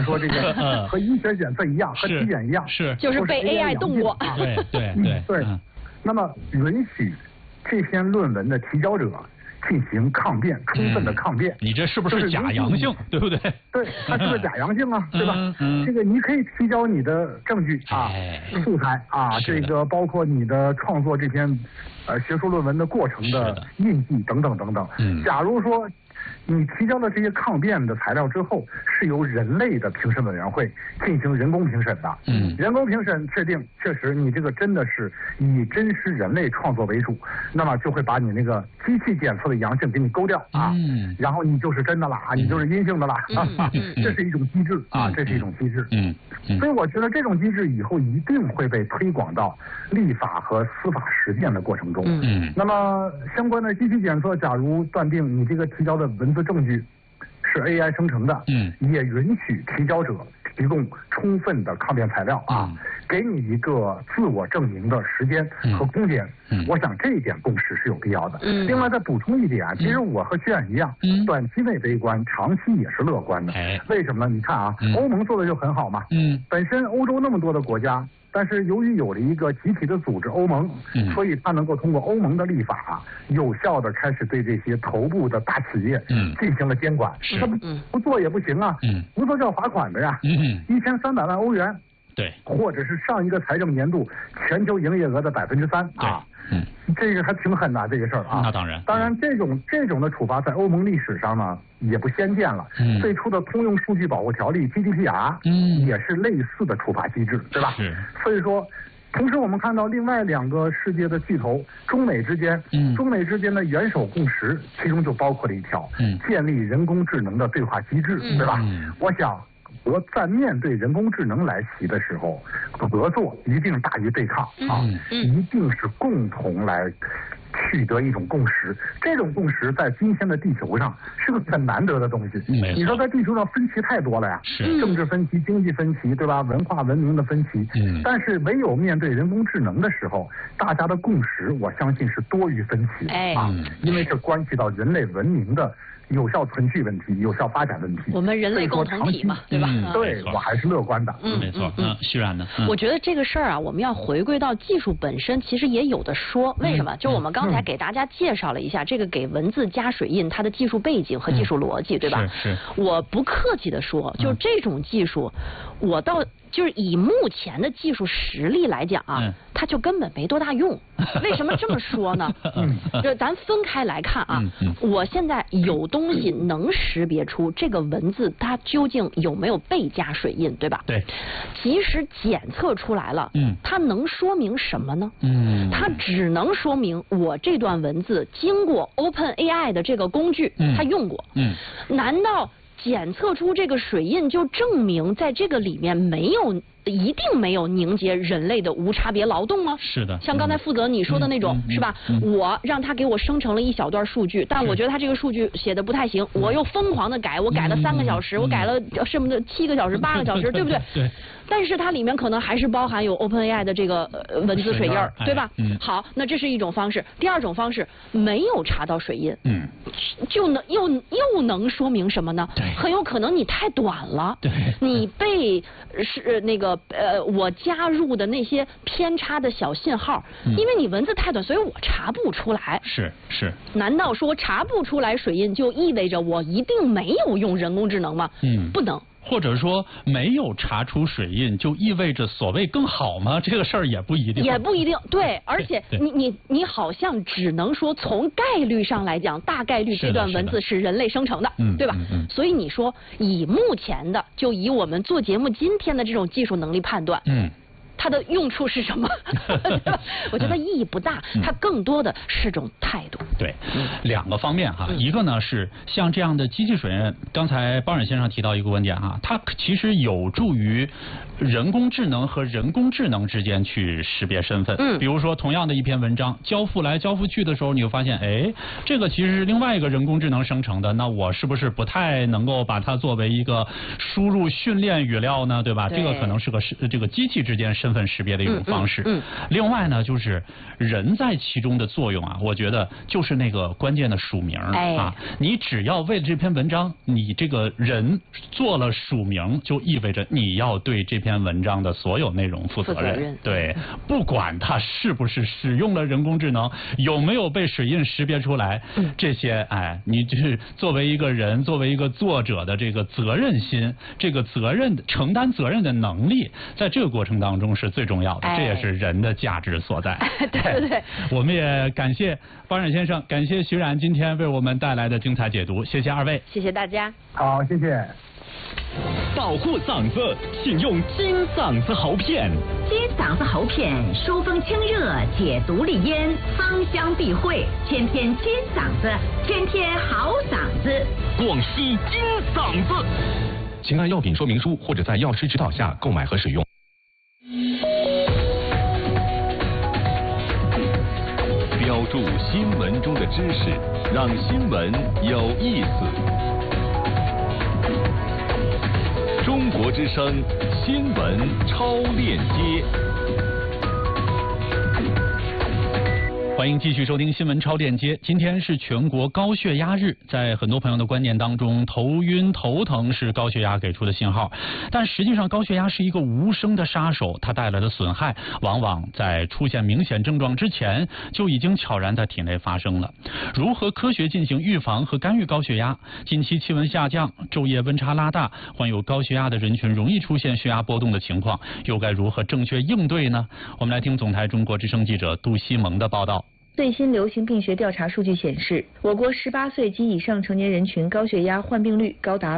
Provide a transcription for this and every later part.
说这个和医学检测一样，和体检一样， 就是被 AI 动过。 对。那么允许这篇论文的提交者进行抗辩，充分的抗辩。 你这是不是假阳性，对不对？ 对，它是个假阳性啊，对吧？这个你可以提交你的证据啊、素材啊，这个包括你的创作这篇学术论文的过程的印记等等等等。假如说你提交了这些抗辩的材料之后，是由人类的评审委员会进行人工评审的。人工评审确定确实你这个真的是以真实人类创作为主，那么就会把你那个机器检测的阳性给你勾掉啊，然后你就是真的了啊，你就是阴性的了。这是一种机制啊，这是一种机制。所以我觉得这种机制以后一定会被推广到立法和司法实践的过程中。那么相关的机器检测，假如断定你这个提交的文字证据是 AI 生成的，也允许提交者提供充分的抗辩材料啊，给你一个自我证明的时间和空间。我想这一点共识是有必要的。另外再补充一点，其实我和徐远一样，短期内悲观，长期也是乐观的。为什么呢？你看啊，欧盟做的就很好嘛。本身欧洲那么多的国家，但是由于有了一个集体的组织欧盟，所以它能够通过欧盟的立法，有效的开始对这些头部的大企业进行了监管。它不做也不行啊，不做就要罚款的呀，1300万欧元。 对， 或者是上一个财政年度全球营业额的3%啊，这个还挺狠的这个事儿啊。 那当然， 这种的处罚在欧盟历史上呢也不鲜见了。最初的通用数据保护条例 GDPR 也是类似的处罚机制，对吧？所以说。同时，我们看到另外2个世界的巨头，中美之间的元首共识，其中就包括了一条，建立人工智能的对话机制，对吧？我想，在面对人工智能来袭的时候，合作一定大于对抗啊，一定是共同来取得一种共识。这种共识在今天的地球上是个很难得的东西。你说在地球上分歧太多了呀，政治分歧、经济分歧，对吧？文化文明的分歧。但是唯有面对人工智能的时候，大家的共识，我相信是多于分歧啊，因为这关系到人类文明的有效存续问题、有效发展问题。 我们人类共同体嘛，对吧？ 对，我还是乐观的。 没错。徐然呢？ 我觉得这个事儿啊，我们要回归到技术本身，其实也有的说。为什么？就我们刚才给大家介绍了一下这个给文字加水印它的技术背景和技术逻辑，对吧？ 是。 我不客气的说，就这种技术，我倒就是以目前的技术实力来讲啊，它就根本没多大用。为什么这么说呢？就咱分开来看啊，我现在有东西能识别出这个文字它究竟有没有被加水印，对吧？ 对。 即使检测出来了，它能说明什么呢？它只能说明我这段文字经过 OpenAI 的这个工具，它用过。难道检测出这个水印就证明在这个里面一定没有凝结人类的无差别劳动吗？ 是的。 像刚才负责你说的那种，是吧？我让他给我生成了一小段数据，但我觉得他这个数据写的不太行，我又疯狂的改，我改了3个小时，我改了什么的7个小时、8个小时，对不对？ 对。 但是它里面可能还是包含有 OpenAI 的这个文字水印，对吧？好，那这是一种方式。第二种方式没有查到水印，就能又能说明什么呢？很有可能你太短了，你被我加入的那些偏差的小信号，因为你文字太短，所以我查不出来。 是。 难道说查不出来水印就意味着我一定没有用人工智能吗？不能。 或者说没有查出水印就意味着所谓更好吗？这个事儿也不一定。也不一定，对。而且你好像只能说从概率上来讲，大概率这段文字是人类生成的，对吧？所以你说以目前的，就以我们做节目今天的这种技术能力判断，它的用处是什么？我觉得意义不大，它更多的是种态度。对，2个方面哈，一个呢是像这样的机器水印，刚才包冉先生提到一个观点哈，它其实有助于人工智能和人工智能之间去识别身份。比如说同样的一篇文章交付来交付去的时候，你就发现，哎，这个其实是另外一个人工智能生成的，那我是不是不太能够把它作为一个输入训练语料呢？对吧？这个可能是个这个机器之间身份份识别的一种方式。另外呢，就是人在其中的作用啊，我觉得就是那个关键的署名啊。你只要为了这篇文章，你这个人做了署名，就意味着你要对这篇文章的所有内容负责任。对，不管它是不是使用了人工智能，有没有被水印识别出来，这些你就是作为一个人，作为一个作者的这个责任心，这个责任承担责任的能力，在这个过程当中是最重要的，这也是人的价值所在。 对， 我们也感谢方冉先生，感谢徐冉今天为我们带来的精彩解读，谢谢二位， 谢谢大家。 好，谢谢。 保护嗓子，请用金嗓子喉片。 金嗓子喉片疏风清热，解毒利咽，芳香避秽，天天金嗓子，天天好嗓子。 广西金嗓子。请按药品说明书或者在药师指导下购买和使用。标注新闻中的知识，让新闻有意思。中国之声新闻超链接， 欢迎继续收听新闻超链接。今天是全国高血压日，在很多朋友的观念当中，头晕头疼是高血压给出的信号，但实际上高血压是一个无声的杀手，它带来的损害往往在出现明显症状之前就已经悄然在体内发生了。如何科学进行预防和干预高血压？近期气温下降，昼夜温差拉大，患有高血压的人群容易出现血压波动的情况，又该如何正确应对呢？我们来听总台中国之声记者杜西蒙的报道。 最新流行病学调查数据显示，我国18岁及以上成年人群高血压患病率高达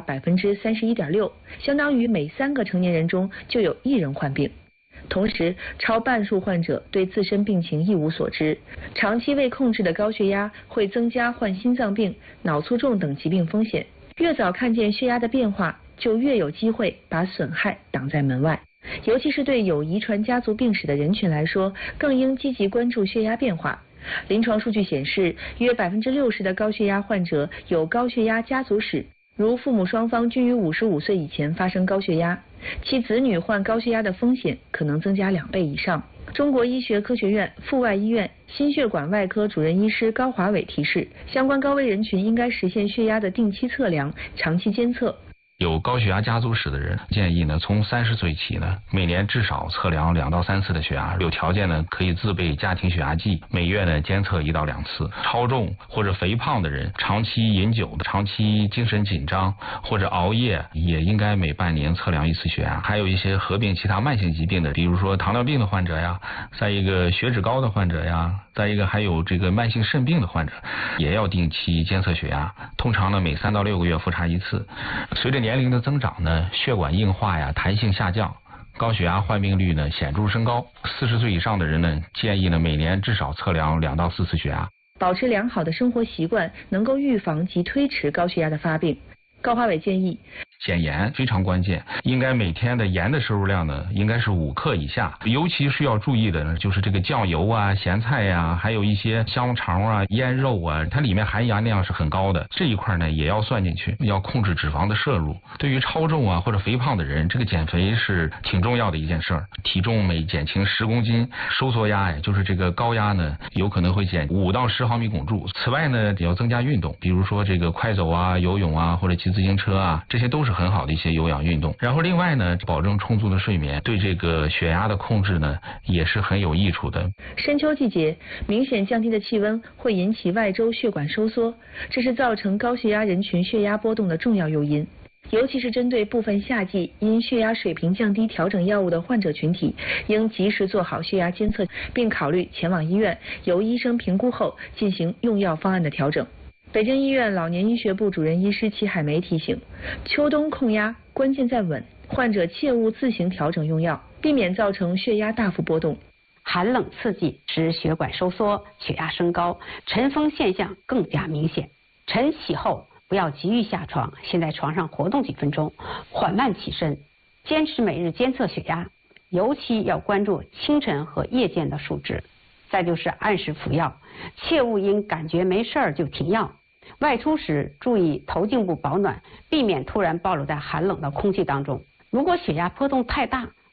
31.6%，相当于每3个成年人中就有1人患病。同时，超半数患者对自身病情一无所知，长期未控制的高血压会增加患心脏病、脑卒中等疾病风险。越早看见血压的变化，就越有机会把损害挡在门外。尤其是对有遗传家族病史的人群来说，更应积极关注血压变化。临床数据显示，约60%的高血压患者有高血压家族史，如父母双方均于55岁以前发生高血压，其子女患高血压的风险可能增加2倍以上。中国医学科学院阜外医院心血管外科主任医师高华伟提示，相关高危人群应该实现血压的定期测量、长期监测。 有高血压家族史的人，建议呢从30岁起呢，每年至少测量2到3次的血压，有条件呢可以自备家庭血压计，每月呢监测1到2次。超重或者肥胖的人，长期饮酒、长期精神紧张或者熬夜，也应该每半年测量1次血压。还有一些合并其他慢性疾病的，比如说糖尿病的患者呀，再一个血脂高的患者呀，再一个还有这个慢性肾病的患者，也要定期监测血压，通常呢每3到6个月复查1次。随着年龄的增长呢，血管硬化呀、弹性下降，高血压患病率呢显著升高。40岁以上的人呢，建议呢每年至少测量2到4次血压。 保持良好的生活习惯，能够预防及推迟高血压的发病。高华伟建议， 减盐非常关键，应该每天的盐的摄入量呢，应该是5克以下。尤其需要注意的呢，就是这个酱油啊、咸菜呀，还有一些香肠啊、腌肉啊，它里面含盐量是很高的，这一块呢也要算进去，要控制脂肪的摄入。对于超重啊或者肥胖的人，这个减肥是挺重要的一件事儿。体重每减轻10公斤，收缩压呀，就是这个高压呢，有可能会减5到10毫米汞柱。此外呢，也要增加运动，比如说这个快走啊、游泳啊，或者骑自行车啊，这些都是很好的一些有氧运动。然后另外呢，保证充足的睡眠，对这个血压的控制呢也是很有益处的。 深秋季节，明显降低的气温会引起外周血管收缩，这是造成高血压人群血压波动的重要诱因。尤其是针对部分夏季因血压水平降低调整药物的患者群体，应及时做好血压监测，并考虑前往医院由医生评估后进行用药方案的调整。北京医院老年医学部主任医师齐海梅提醒，秋冬控压关键在稳，患者切勿自行调整用药，避免造成血压大幅波动。 寒冷刺激使血管收缩，血压升高，晨风现象更加明显。晨起后不要急于下床，先在床上活动几分钟，缓慢起身，坚持每日监测血压，尤其要关注清晨和夜间的数值。再就是按时服药，切勿因感觉没事儿就停药。外出时注意头颈部保暖，避免突然暴露在寒冷的空气当中。如果血压波动太大，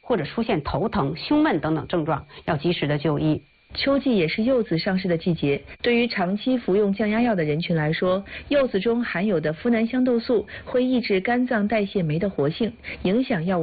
或者出现头疼、胸闷等等症状，要及时的就医。 秋季也是柚子上市的季节，对于长期服用降压药的人群来说，柚子中含有的呋喃香豆素会抑制肝脏代谢酶的活性，影响药物